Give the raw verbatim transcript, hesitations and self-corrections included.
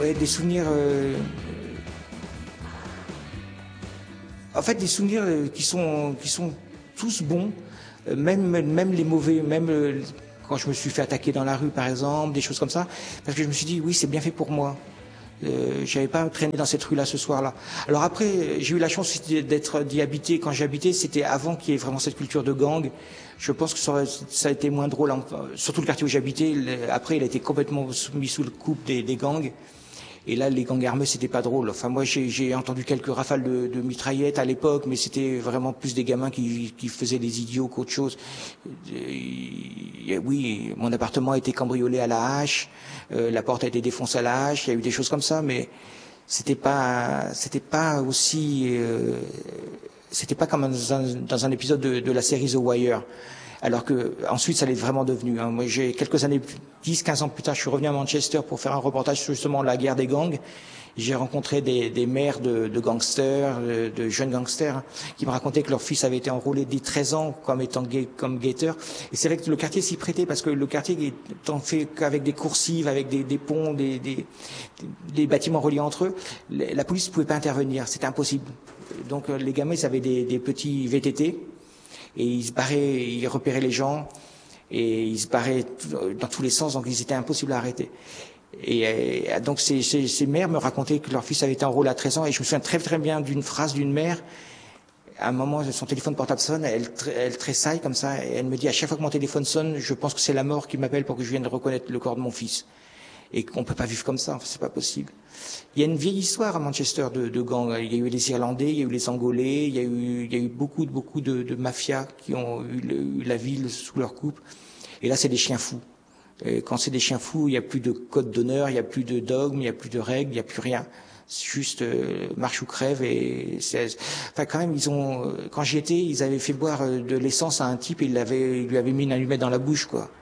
Ouais, des souvenirs... Euh... En fait, des souvenirs qui sont, qui sont tous bons, même, même les mauvais, même quand je me suis fait attaquer dans la rue, par exemple, des choses comme ça, parce que je me suis dit, oui, c'est bien fait pour moi. Euh, j'avais pas traîné dans cette rue-là ce soir-là. Alors après, j'ai eu la chance d'être d'y habiter. Quand j'ai habité, c'était avant qu'il y ait vraiment cette culture de gang. Je pense que ça, aurait, ça a été moins drôle. Surtout le quartier où j'habitais. Après, il a été complètement mis sous le coup des, des gangs. Et là, les gangs armés, c'était pas drôle. Enfin, moi, j'ai entendu quelques rafales de, de mitraillettes à l'époque, mais c'était vraiment plus des gamins qui, qui faisaient des idiots qu'autre chose. Et, oui, mon appartement a été cambriolé à la hache, euh, la porte a été défoncée à la hache, il y a eu des choses comme ça, mais c'était pas, c'était pas aussi, euh, c'était pas comme dans un, dans un épisode de, de la série The Wire. Alors que ensuite ça l'est vraiment devenu. Hein. Moi, j'ai quelques années, dix, quinze ans plus tard, je suis revenu à Manchester pour faire un reportage sur justement la guerre des gangs. J'ai rencontré des, des mères de, de gangsters, de, de jeunes gangsters, hein, qui me racontaient que leur fils avait été enrôlé dès treize ans comme étant gay, comme guetteur. Et c'est vrai que le quartier s'y prêtait parce que le quartier étant fait qu'avec des coursives, avec des, des ponts, des, des, des bâtiments reliés entre eux, la police ne pouvait pas intervenir, c'était impossible. Donc les gamins, ils avaient des, des petits V T T. Et ils se barraient, ils repéraient les gens, et ils se barraient dans tous les sens, donc ils étaient impossibles à arrêter. Et, et donc ces, ces, ces mères me racontaient que leur fils avait été enrôlé à treize ans, et je me souviens très très bien d'une phrase d'une mère. À un moment, son téléphone portable sonne, elle, elle tressaille comme ça, et elle me dit, à chaque fois que mon téléphone sonne, je pense que c'est la mort qui m'appelle pour que je vienne reconnaître le corps de mon fils. Et qu'on peut pas vivre comme ça, enfin, c'est pas possible. Il y a une vieille histoire à Manchester de, de gangs. Il y a eu les Irlandais, il y a eu les Angolais, il y a eu, il y a eu beaucoup, beaucoup de, de mafias qui ont eu, le, eu la ville sous leur coupe. Et là, c'est des chiens fous. Et quand c'est des chiens fous, il n'y a plus de code d'honneur, il n'y a plus de dogme, il n'y a plus de règles, il n'y a plus rien. C'est juste euh, marche ou crève. Et c'est, enfin, quand même, ils ont. Quand j'y étais, ils avaient fait boire de l'essence à un type et ils, l'avaient, ils lui avaient mis une allumette dans la bouche, quoi.